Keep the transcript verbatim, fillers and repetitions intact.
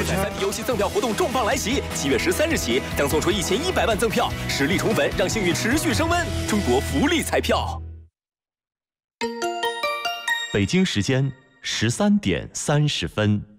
彩三 D 游戏赠票活动重磅来袭，七月十三日起将送出一千一百万赠票，实力宠粉让幸运持续升温。中国福利彩票。 北京时间十三点三十分。